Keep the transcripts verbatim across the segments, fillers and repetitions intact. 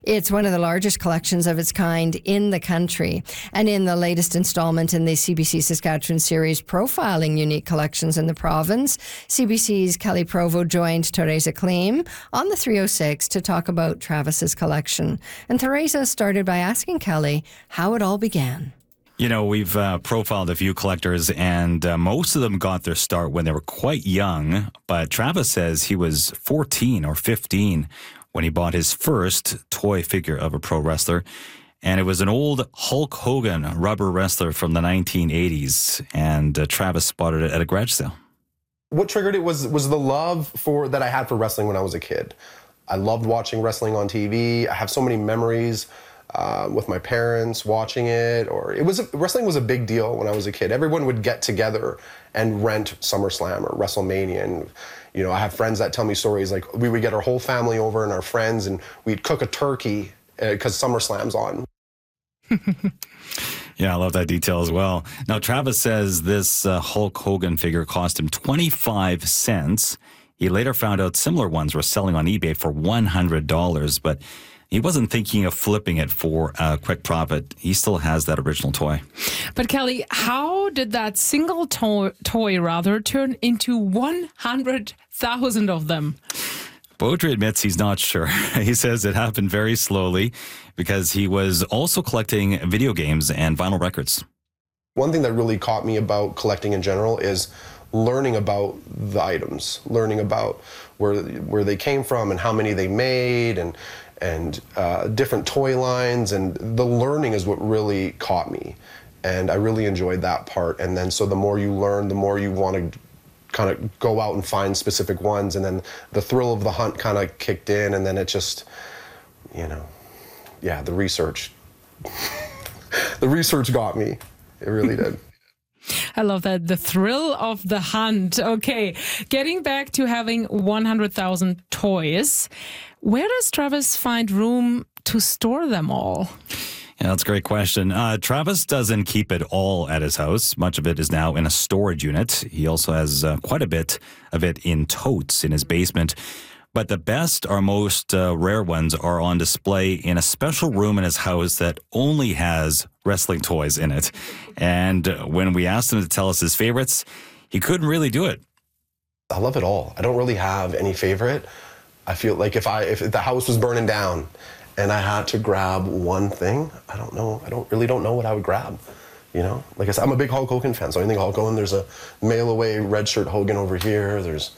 It's one of the largest collections of its kind in the country. And in the latest installment in the C B C Saskatchewan series profiling unique collections in the province, C B C's Kelly Provo joined Teresa Kleem on the three oh six to talk about Travis's collection. And Teresa started by asking Kelly how it all began. You know, we've uh, profiled a few collectors, and uh, most of them got their start when they were quite young. But Travis says he was fourteen or fifteen when he bought his first toy figure of a pro wrestler. And it was an old Hulk Hogan rubber wrestler from the nineteen eighties. And uh, Travis spotted it at a garage sale. What triggered it was was the love for that I had for wrestling when I was a kid. I loved watching wrestling on T V. I have so many memories uh, with my parents watching it. Or it was wrestling was a big deal when I was a kid. Everyone would get together and rent SummerSlam or WrestleMania. And you know, I have friends that tell me stories like we would get our whole family over and our friends, and we'd cook a turkey because uh, SummerSlam's on. Yeah, I love that detail as well. Now, Travis says this uh, Hulk Hogan figure cost him twenty-five cents. He later found out similar ones were selling on eBay for one hundred dollars, but he wasn't thinking of flipping it for a quick profit. He still has that original toy. But Kelly, how did that single to- toy rather turn into one hundred thousand of them? Beaudry admits he's not sure. He says it happened very slowly because he was also collecting video games and vinyl records. One thing that really caught me about collecting in general is learning about the items, learning about where where they came from and how many they made, and and uh, different toy lines, and the learning is what really caught me. And I really enjoyed that part. And then so the more you learn, the more you want to kind of go out and find specific ones. And then the thrill of the hunt kind of kicked in, and then it just, you know, yeah, the research. the research got me. It really did. I love that. The thrill of the hunt. Okay, getting back to having one hundred thousand toys, where does Travis find room to store them all? Yeah, that's a great question. Uh, Travis doesn't keep it all at his house. Much of it is now in a storage unit. He also has uh, quite a bit of it in totes in his basement. But the best or most uh, rare ones are on display in a special room in his house that only has wrestling toys in it. And when we asked him to tell us his favorites, he couldn't really do it. I love it all. I don't really have any favorite. I feel like if I if the house was burning down and I had to grab one thing, I don't know. I don't really don't know what I would grab. You know, like I said, I'm a big Hulk Hogan fan. So anything Hulk Hogan, there's a mail away red shirt Hogan over here. There's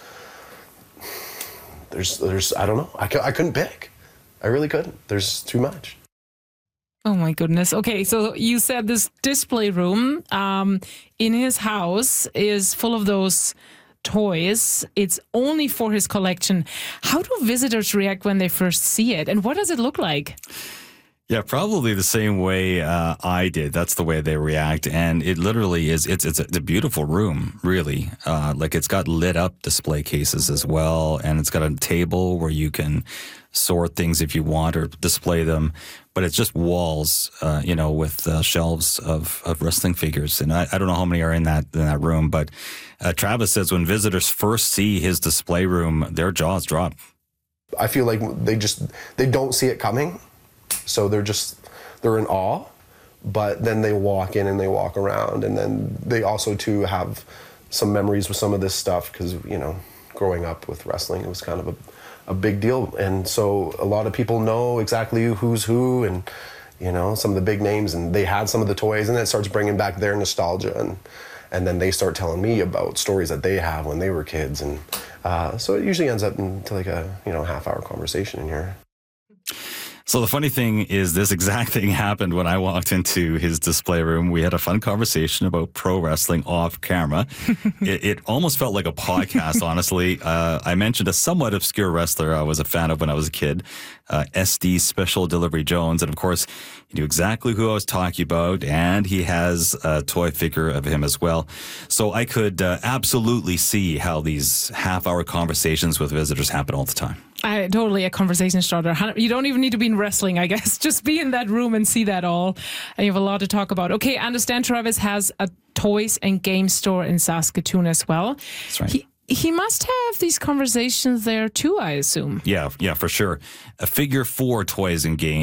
There's, there's, I don't know. I, I couldn't pick. I really couldn't. There's too much. Oh my goodness. Okay, so you said this display room um, in his house is full of those toys. It's only for his collection. How do visitors react when they first see it? And what does it look like? Yeah, probably the same way uh, I did. That's the way they react. And it literally is, it's it's a, it's a beautiful room, really. Uh, like it's got lit up display cases as well. And it's got a table where you can sort things if you want or display them. But it's just walls, uh, you know, with uh, shelves of, of wrestling figures. And I, I don't know how many are in that, in that room. But uh, Travis says when visitors first see his display room, their jaws drop. I feel like they just, they don't see it coming. So they're just, they're in awe, but then they walk in and they walk around. And then they also, too, have some memories with some of this stuff because, you know, growing up with wrestling, it was kind of a, a big deal. And so a lot of people know exactly who's who and, you know, some of the big names. And they had some of the toys, and it starts bringing back their nostalgia. And, and then they start telling me about stories that they have when they were kids. And uh, so it usually ends up into like a, you know, half-hour conversation in here. So the funny thing is this exact thing happened when I walked into his display room. We had a fun conversation about pro wrestling off camera. it, it almost felt like a podcast, honestly. Uh, I mentioned a somewhat obscure wrestler I was a fan of when I was a kid, uh, S D Special Delivery Jones. And of course, he knew exactly who I was talking about, and he has a toy figure of him as well. So I could uh, absolutely see how these half-hour conversations with visitors happen all the time. I, totally a conversation starter. You don't even need to be in wrestling, I guess. Just be in that room and see that all. And you have a lot to talk about. Okay, I understand Travis has a toys and game store in Saskatoon as well. That's right. He, he must have these conversations there too, I assume. Yeah, yeah, for sure. A figure four toys and games.